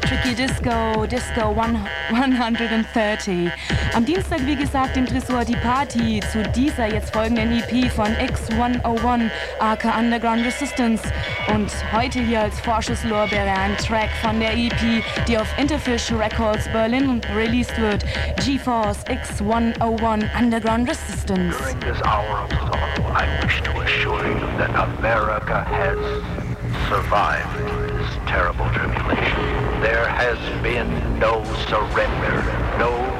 Tricky Disco, Disco 130. Am Dienstag, wie gesagt, im Tresor die Party zu dieser jetzt folgenden EP von X101, aka Underground Resistance. Und heute hier als Vorschusslorbeere ein Track von der EP, die auf Interfish Records Berlin released wird. GeForce X101 Underground Resistance. During this hour of sorrow, I wish to assure you that America has survived this terrible tribulation. There has been no surrender, no